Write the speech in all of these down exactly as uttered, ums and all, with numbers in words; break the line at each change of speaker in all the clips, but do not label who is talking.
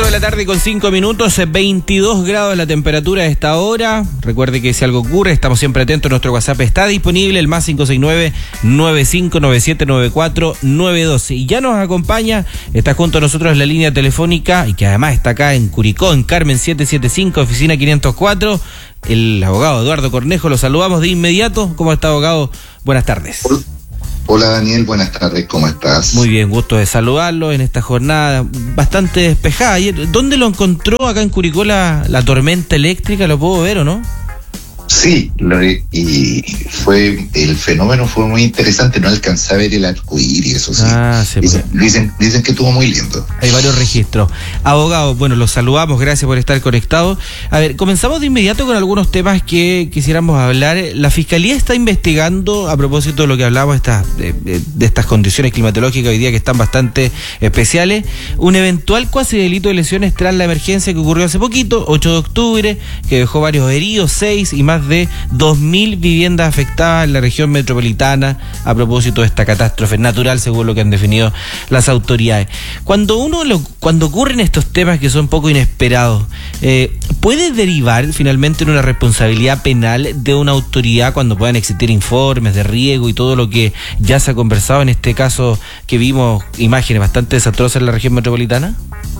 de la tarde con cinco minutos, veintidós grados la temperatura a esta hora. Recuerde que si algo ocurre, estamos siempre atentos. Nuestro WhatsApp está disponible, el más cinco seis nueve, nueve cinco nueve siete, nueve cuatro nueve dos. Y ya nos acompaña, está junto a nosotros en la línea telefónica, y que además está acá en Curicó, en Carmen setecientos setenta y cinco, oficina quinientos cuatro, el abogado Eduardo Cornejo. Lo saludamos de inmediato. ¿Cómo está, abogado? Buenas tardes.
Hola. Hola Daniel, buenas tardes, ¿cómo estás?
Muy bien, gusto de saludarlo en esta jornada bastante despejada. ¿Dónde lo encontró acá en Curicó la, la tormenta eléctrica? ¿Lo puedo ver o no?
Sí, lo, y fue el fenómeno fue muy interesante, no alcancé a ver el arcoíris, eso sí.
Ah, sí,
dicen, dicen, dicen que estuvo muy lindo.
Hay varios registros. Abogado, bueno, los saludamos, gracias por estar conectados. A ver, comenzamos de inmediato con algunos temas que quisiéramos hablar. La Fiscalía está investigando, a propósito de lo que hablábamos, esta, de, de, de estas condiciones climatológicas hoy día que están bastante especiales, un eventual cuasi delito de lesiones tras la emergencia que ocurrió hace poquito, ocho de octubre, que dejó varios heridos, seis y más de dos mil viviendas afectadas en la región metropolitana a propósito de esta catástrofe natural, según lo que han definido las autoridades. Cuando uno lo, cuando ocurren estos temas que son poco inesperados, eh, ¿puede derivar finalmente en una responsabilidad penal de una autoridad cuando puedan existir informes de riesgo y todo lo que ya se ha conversado en este caso que vimos imágenes bastante desastrosas en la región metropolitana?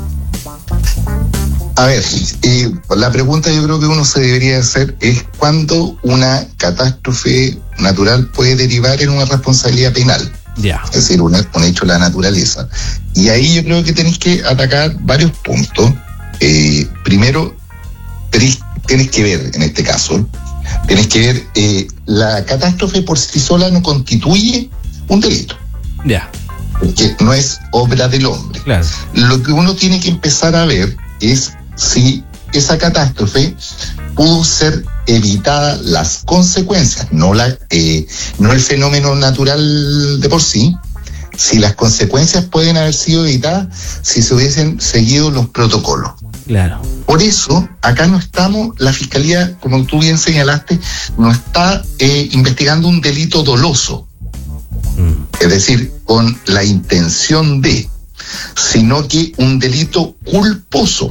A ver, eh, la pregunta yo creo que uno se debería hacer es ¿cuándo una catástrofe natural puede derivar en una responsabilidad penal?
Yeah.
Es decir, un, un hecho de la naturaleza. Y ahí yo creo que tenéis que atacar varios puntos. Eh, primero, tenéis, tenéis que ver, en este caso, tenéis que ver, eh, la catástrofe por sí sola no constituye un delito.
Ya. Yeah.
Porque no es obra del hombre.
Claro.
Lo que uno tiene que empezar a ver es si esa catástrofe pudo ser evitada, las consecuencias, no la eh, no el fenómeno natural de por sí, si las consecuencias pueden haber sido evitadas si se hubiesen seguido los protocolos.
Claro.
Por eso, acá no estamos, la Fiscalía, como tú bien señalaste, no está eh, investigando un delito doloso, mm. es decir, con la intención de, sino que un delito culposo.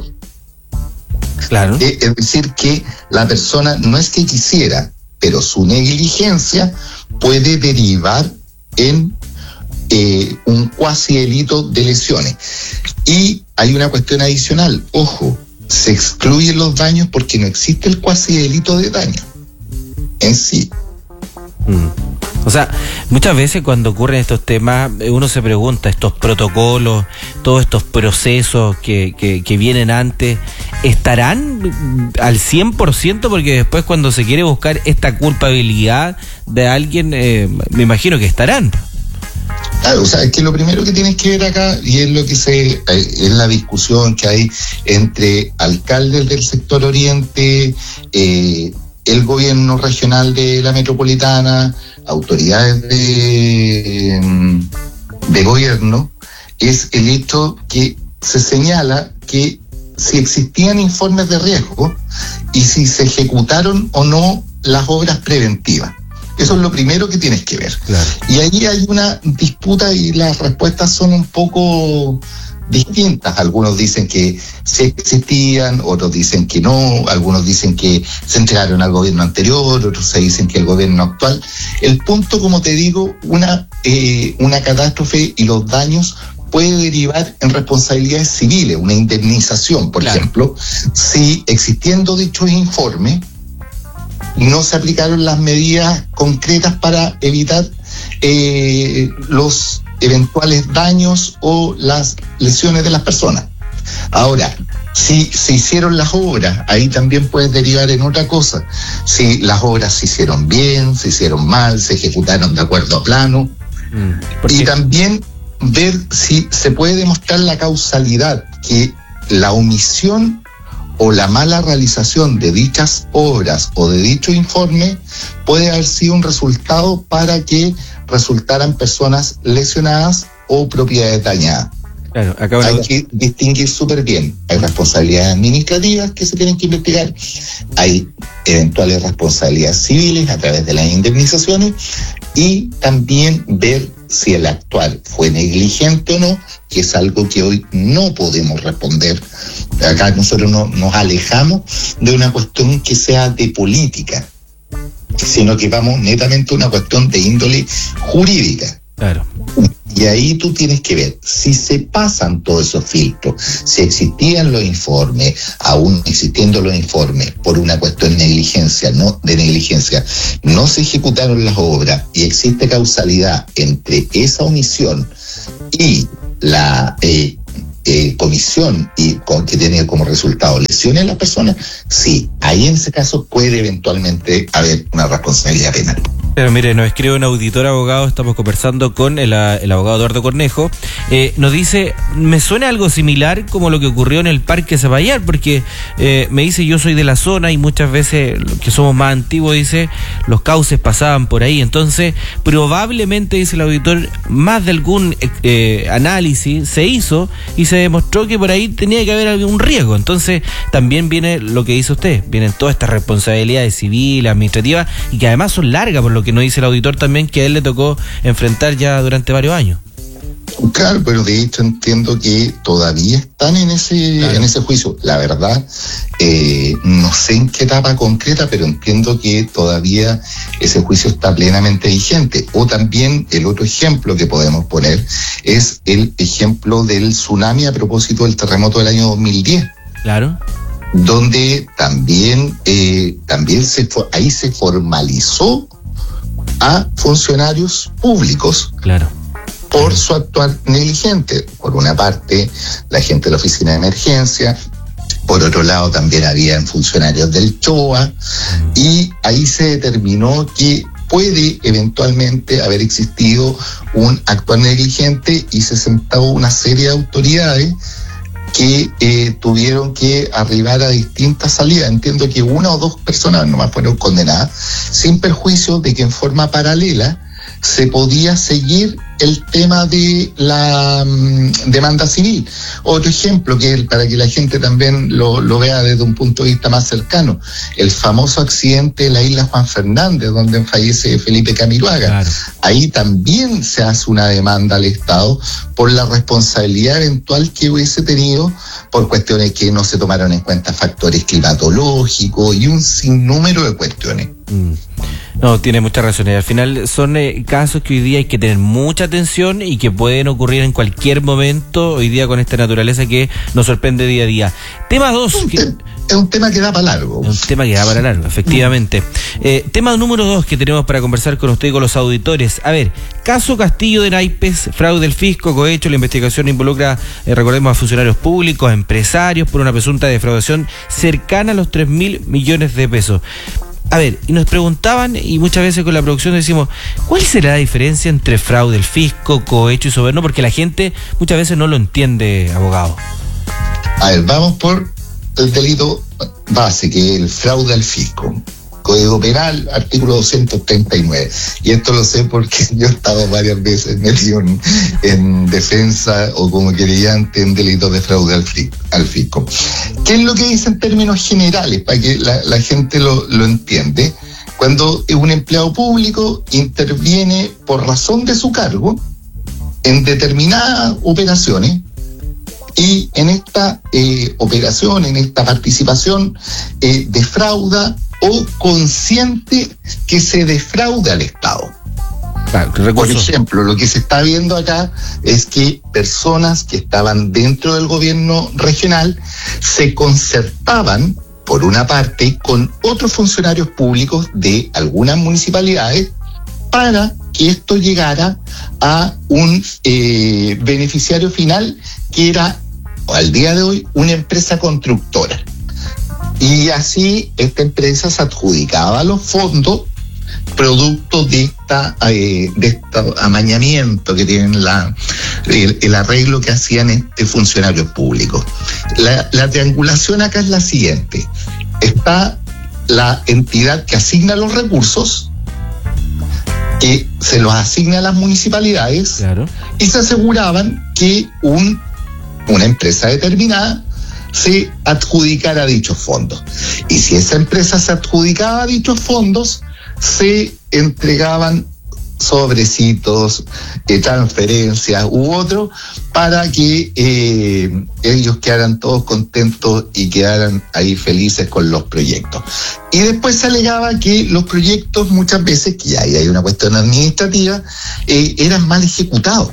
Claro.
Eh, es decir, que la persona no es que quisiera, pero su negligencia puede derivar en eh, un cuasi delito de lesiones. Y hay una cuestión adicional, ojo, se excluyen los daños porque no existe el cuasi delito de daño en sí.
Mm. O sea, muchas veces cuando ocurren estos temas, uno se pregunta, estos protocolos, todos estos procesos que, que, que vienen antes, ¿estarán al cien por ciento? Porque después cuando se quiere buscar esta culpabilidad de alguien, eh, me imagino que estarán.
Claro, o sea, es que lo primero que tienes que ver acá, y es lo que se, eh, es la discusión que hay entre alcaldes del sector oriente, eh, el gobierno regional de la metropolitana, autoridades de, de gobierno, es el hecho que se señala que si existían informes de riesgo y si se ejecutaron o no las obras preventivas. Eso es lo primero que tienes que ver.
Claro.
Y ahí hay una disputa y las respuestas son un poco distintas. Algunos dicen que sí existían, otros dicen que no, algunos dicen que se entregaron al gobierno anterior, otros se dicen que el gobierno actual. El punto, como te digo, una, eh, una catástrofe y los daños puede derivar en responsabilidades civiles, una indemnización, por claro. ejemplo, si existiendo dichos informes no se aplicaron las medidas concretas para evitar eh, los eventuales daños o las lesiones de las personas. Ahora, si se hicieron las obras, ahí también puede derivar en otra cosa. Si las obras se hicieron bien, se hicieron mal, se ejecutaron de acuerdo a plano. Mm, y también ver si se puede demostrar la causalidad, que la omisión o la mala realización de dichas obras o de dicho informe puede haber sido un resultado para que resultaran personas lesionadas o propiedades dañadas.
Claro, acá
hay que distinguir súper bien. Hay responsabilidades administrativas que se tienen que investigar, hay eventuales responsabilidades civiles a través de las indemnizaciones y también ver si el actual fue negligente o no, que es algo que hoy no podemos responder Acá nosotros no, nos alejamos de una cuestión que sea de política, sino que vamos netamente a una cuestión de índole jurídica.
Claro.
Y ahí tú tienes que ver si se pasan todos esos filtros, si existían los informes, aún existiendo los informes, por una cuestión de negligencia, no de negligencia, no se ejecutaron las obras y existe causalidad entre esa omisión y la eh, eh, comisión y con, que tiene como resultado lesiones a las personas, sí, ahí en ese caso puede eventualmente haber una responsabilidad penal.
Pero mire, nos escribe un auditor abogado, estamos conversando con el, el abogado Eduardo Cornejo, eh, nos dice, me suena algo similar como lo que ocurrió en el Parque Zapallar, porque eh, me dice, yo soy de la zona y muchas veces, que somos más antiguos, dice, los cauces pasaban por ahí, entonces probablemente, dice el auditor, más de algún eh, análisis se hizo y se demostró que por ahí tenía que haber algún riesgo, entonces también viene lo que dice usted, vienen todas estas responsabilidades civiles, administrativas, y que además son largas, por lo que nos dice el auditor también, que a él le tocó enfrentar ya durante varios años.
Claro, pero de hecho entiendo que todavía están en ese claro. en ese juicio. La verdad, eh, no sé en qué etapa concreta, pero entiendo que todavía ese juicio está plenamente vigente. O también el otro ejemplo que podemos poner es el ejemplo del tsunami a propósito del terremoto del año dos mil diez.
Claro.
Donde también, eh, también se ahí se formalizó a funcionarios públicos.
Claro.
Por su actuar negligente. Por una parte, la gente de la oficina de emergencia, por otro lado también habían funcionarios del CHOA, y ahí se determinó que puede eventualmente haber existido un actuar negligente y se sentó una serie de autoridades que eh, tuvieron que arribar a distintas salidas. Entiendo que una o dos personas nomás fueron condenadas, sin perjuicio de que en forma paralela se podía seguir el tema de la um, demanda civil. Otro ejemplo, que para que la gente también lo, lo vea desde un punto de vista más cercano, el famoso accidente de la isla Juan Fernández, donde fallece Felipe Camiroaga. Claro. Ahí también se hace una demanda al Estado por la responsabilidad eventual que hubiese tenido por cuestiones que no se tomaron en cuenta, factores climatológicos y un sinnúmero de cuestiones.
Mm. No, tiene mucha razón. Al final son eh, casos que hoy día hay que tener mucha atención y que pueden ocurrir en cualquier momento, hoy día con esta naturaleza que nos sorprende día a día. Tema dos.
Es un,
que...
te- es un tema que da para largo.
Es un tema que da para largo, efectivamente. Eh, tema número dos que tenemos para conversar con usted y con los auditores. A ver, caso Castillo de Naipes, fraude del fisco, cohecho, la investigación involucra, eh, recordemos, a funcionarios públicos, a empresarios, por una presunta defraudación cercana a los tres mil millones de pesos. A ver, y nos preguntaban, y muchas veces con la producción decimos, ¿cuál será la diferencia entre fraude del fisco, cohecho y soborno? Porque la gente muchas veces no lo entiende, abogado.
A ver, vamos por el delito base, que es el fraude al fisco. Código Penal, artículo doscientos treinta y nueve. Y esto lo sé porque yo he estado varias veces metido en, en defensa o como querellante en delitos de fraude al, al fisco. ¿Qué es lo que dice en términos generales para que la, la gente lo, lo entiende? Cuando un empleado público interviene por razón de su cargo en determinadas operaciones, y en esta eh, operación, en esta participación, eh, defrauda o consciente que se defraude al Estado.
Claro,
por ejemplo, lo que se está viendo acá es que personas que estaban dentro del gobierno regional se concertaban, por una parte, con otros funcionarios públicos de algunas municipalidades para que esto llegara a un eh, beneficiario final que era, al día de hoy, una empresa constructora. Y así esta empresa se adjudicaba los fondos producto de esta eh, de este amañamiento que tienen la el, el arreglo que hacían este funcionarios públicos. La, la triangulación acá es la siguiente: está la entidad que asigna los recursos, que se los asigna a las municipalidades,
claro,
y se aseguraban que un una empresa determinada se adjudicara dichos fondos. Y si esa empresa se adjudicaba dichos fondos, se entregaban sobrecitos, eh, transferencias u otro, para que eh, ellos quedaran todos contentos y quedaran ahí felices con los proyectos. Y después se alegaba que los proyectos muchas veces, que ahí hay una cuestión administrativa, eh, eran mal ejecutados.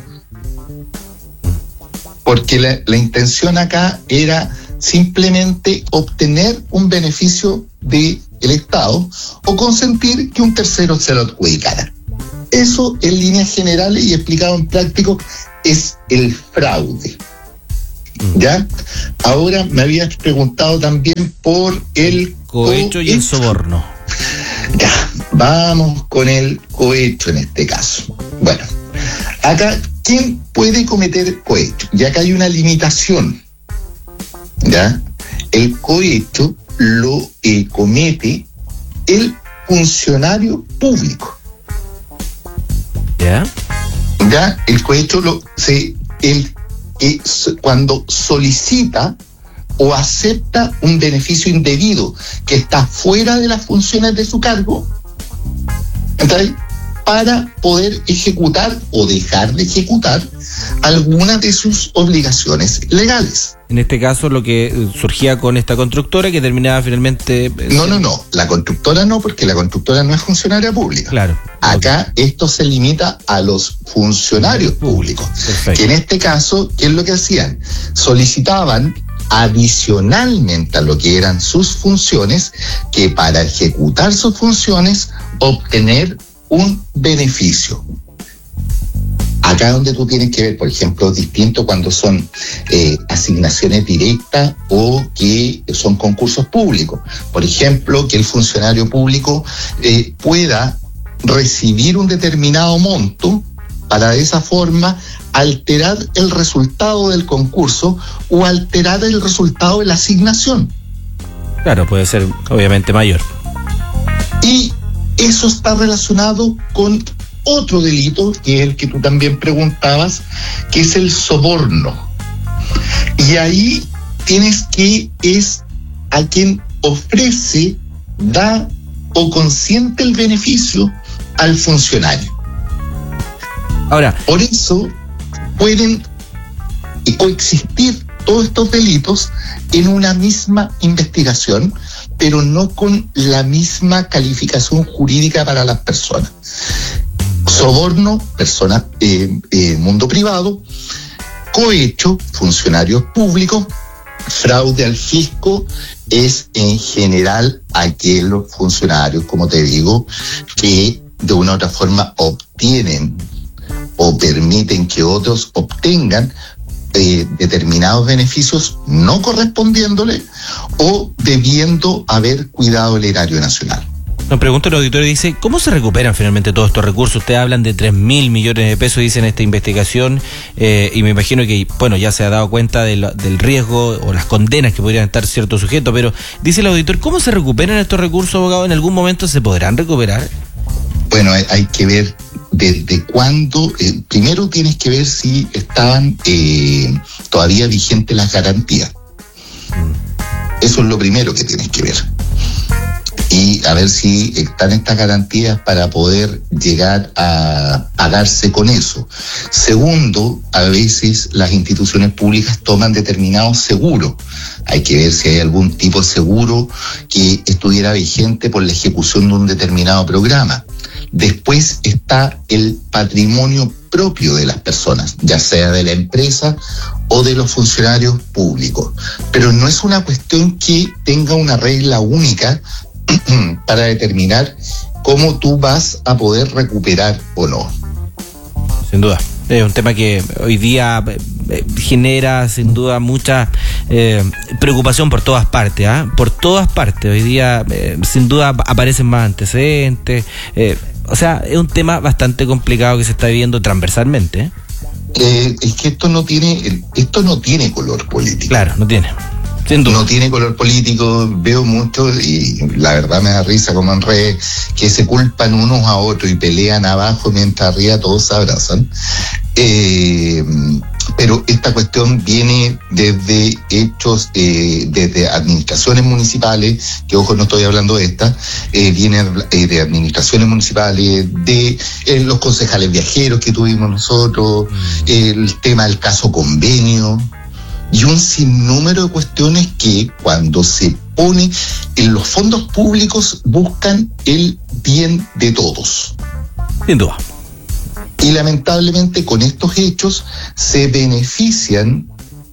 Porque la, la intención acá era simplemente obtener un beneficio del Estado o consentir que un tercero se lo adjudicara. Eso, en líneas generales y explicado en práctico, es el fraude. ¿Ya? Ahora me habías preguntado también por el
cohecho y el soborno.
Ya, vamos con el cohecho en este caso. Bueno, acá, ¿quién puede cometer cohecho? Ya que hay una limitación. ¿Ya? El cohecho lo eh, comete el funcionario público.
¿Ya?
Ya, el cohecho lo se el eh, cuando solicita o acepta un beneficio indebido que está fuera de las funciones de su cargo, ¿entendés? Para poder ejecutar o dejar de ejecutar algunas de sus obligaciones legales.
En este caso, lo que surgía con esta constructora que terminaba finalmente...
No, no, no. La constructora no, porque la constructora no es funcionaria pública.
Claro.
Acá okay. Esto se limita a los funcionarios públicos.
Perfecto.
Que en este caso, ¿qué es lo que hacían? Solicitaban adicionalmente a lo que eran sus funciones, que para ejecutar sus funciones, obtener un beneficio. Acá donde tú tienes que ver, por ejemplo, distinto cuando son eh, asignaciones directas o que son concursos públicos. Por ejemplo, que el funcionario público eh, pueda recibir un determinado monto para de esa forma alterar el resultado del concurso o alterar el resultado de la asignación.
Claro, puede ser obviamente mayor.
Y eso está relacionado con otro delito, que es el que tú también preguntabas, que es el soborno. Y ahí tienes que es a quien ofrece, da o consiente el beneficio al funcionario.
Ahora,
por eso pueden coexistir todos estos delitos en una misma investigación, pero no con la misma calificación jurídica para las personas. Soborno, persona, eh, eh, mundo privado; cohecho, funcionarios públicos; fraude al fisco es en general aquellos funcionarios, como te digo, que de una u otra forma obtienen o permiten que otros obtengan eh, determinados beneficios no correspondiéndole o debiendo haber cuidado el erario nacional.
Nos pregunta el auditorio, dice, ¿cómo se recuperan finalmente todos estos recursos? Ustedes hablan de tres mil millones de pesos, dicen, en esta investigación, eh, y me imagino que, bueno, ya se ha dado cuenta de lo, del riesgo o las condenas que podrían estar ciertos sujetos, pero dice el auditor, ¿cómo se recuperan estos recursos, abogado? ¿En algún momento se podrán recuperar?
Bueno, hay, hay que ver desde cuándo. Eh, primero tienes que ver si estaban eh, todavía vigentes las garantías. Mm. Eso es lo primero que tienes que ver. Y a ver si están estas garantías para poder llegar a pagarse con eso. Segundo, a veces las instituciones públicas toman determinados seguros. Hay que ver si hay algún tipo de seguro que estuviera vigente por la ejecución de un determinado programa. Después está el patrimonio propio de las personas, ya sea de la empresa o de los funcionarios públicos. Pero no es una cuestión que tenga una regla única para determinar cómo tú vas a poder recuperar o no.
Sin duda. Es un tema que hoy día eh, genera sin duda mucha eh, preocupación por todas partes, ¿eh? Por todas partes. Hoy día eh, sin duda aparecen más antecedentes. Eh, o sea, es un tema bastante complicado que se está viviendo transversalmente. ¿eh?
Eh, es que esto no tiene, esto no tiene color político.
Claro, no tiene.
No tiene color político. Veo mucho y la verdad me da risa como en redes que se culpan unos a otros y pelean abajo mientras arriba todos se abrazan. Eh, pero esta cuestión viene desde hechos, eh, desde administraciones municipales, que ojo, no estoy hablando de esta, eh, viene eh, de administraciones municipales, de eh, los concejales viajeros que tuvimos nosotros, eh, el tema del caso convenio, y un sinnúmero de cuestiones que cuando se pone en los fondos públicos buscan el bien de todos.
Sin duda.
Y lamentablemente con estos hechos se benefician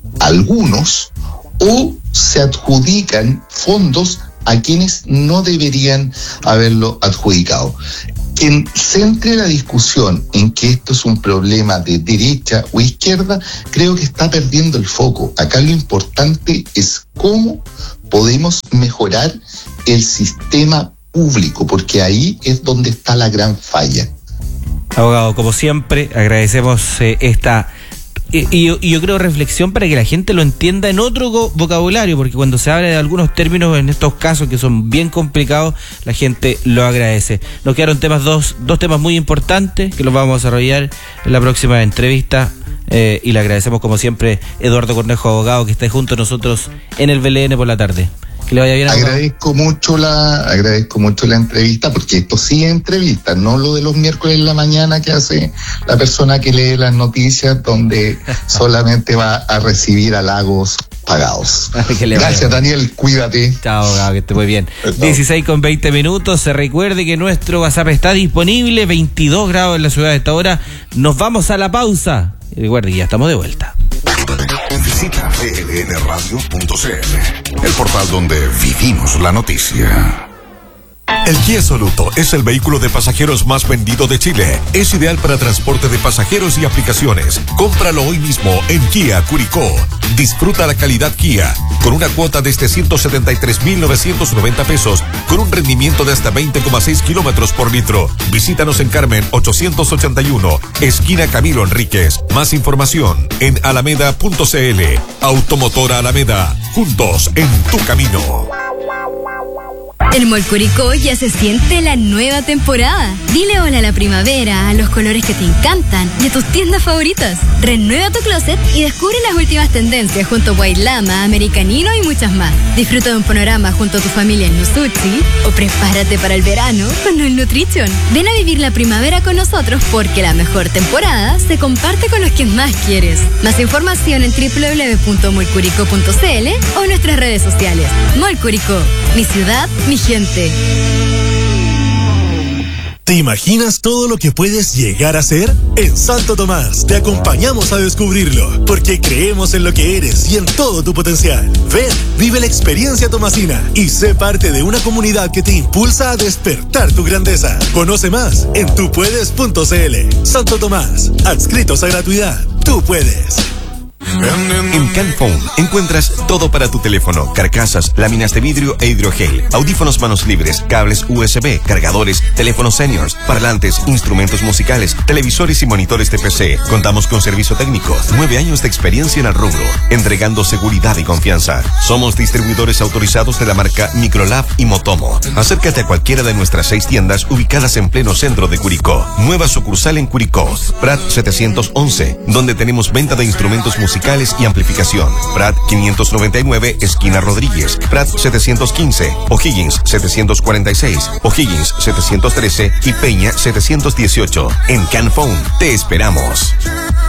algunos o se adjudican fondos a quienes no deberían haberlo adjudicado. Quien centre la discusión en que esto es un problema de derecha o izquierda, creo que está perdiendo el foco. Acá lo importante es cómo podemos mejorar el sistema público, porque ahí es donde está la gran falla.
Abogado, como siempre, agradecemos eh, esta y, y, y yo creo reflexión para que la gente lo entienda en otro go- vocabulario, porque cuando se habla de algunos términos en estos casos que son bien complicados, la gente lo agradece. Nos quedaron temas dos, dos temas muy importantes que los vamos a desarrollar en la próxima entrevista. Eh, y le agradecemos como siempre Eduardo Cornejo, abogado, que está junto a nosotros en el B L N por la tarde. Que le vaya bien.
Agradezco mucho la, agradezco mucho la entrevista, porque esto sí es entrevista, no lo de los miércoles en la mañana que hace la persona que lee las noticias, donde solamente va a recibir halagos pagados. Gracias, Daniel, cuídate.
Chao, abogado, que esté muy bien. dieciséis con veinte minutos. Se recuerde que nuestro WhatsApp está disponible, veintidós grados en la ciudad de esta hora. Nos vamos a la pausa. Y recuerde, ya estamos de vuelta.
Visita b l n radio punto c l, el portal donde vivimos la noticia. El Kia Soluto es el vehículo de pasajeros más vendido de Chile. Es ideal para transporte de pasajeros y aplicaciones. Cómpralo hoy mismo en Kia Curicó. Disfruta la calidad Kia con una cuota desde ciento setenta y tres mil novecientos noventa pesos, con un rendimiento de hasta veinte coma seis kilómetros por litro. Visítanos en Carmen ochocientos ochenta y uno, esquina Camilo Enríquez. Más información en alameda punto c l. Automotora Alameda. Juntos en tu camino.
En Mall Curicó ya se siente la nueva temporada. Dile hola a la primavera, a los colores que te encantan y a tus tiendas favoritas. Renueva tu closet y descubre las últimas tendencias junto a White Lama, Americanino y muchas más. Disfruta de un panorama junto a tu familia en Nusuchi o prepárate para el verano con Null Nutrition. Ven a vivir la primavera con nosotros, porque la mejor temporada se comparte con los que más quieres. Más información en doble u doble u doble u punto mall curicó punto c l o en nuestras redes sociales. Mall Curicó, mi ciudad, mi gente.
¿Te imaginas todo lo que puedes llegar a ser? En Santo Tomás te acompañamos a descubrirlo, porque creemos en lo que eres y en todo tu potencial. Ven, vive la experiencia tomasina y sé parte de una comunidad que te impulsa a despertar tu grandeza. Conoce más en tu puedes punto c l. Santo Tomás, adscritos a gratuidad. Tú puedes.
En Canphone encuentras todo para tu teléfono: carcasas, láminas de vidrio e hidrogel, audífonos manos libres, cables U S B, cargadores, teléfonos seniors, parlantes, instrumentos musicales, televisores y monitores de P C. Contamos con servicio técnico, nueve años de experiencia en el rubro, entregando seguridad y confianza. Somos distribuidores autorizados de la marca Microlab y Motomo. Acércate a cualquiera de nuestras seis tiendas ubicadas en pleno centro de Curicó. Nueva sucursal en Curicó, Prat setecientos once, donde tenemos venta de instrumentos musicales musicales y amplificación. Prat quinientos noventa y nueve, esquina Rodríguez. Prat setecientos quince, O'Higgins setecientos cuarenta y seis, O'Higgins setecientos trece y Peña setecientos dieciocho. En Canphone te esperamos.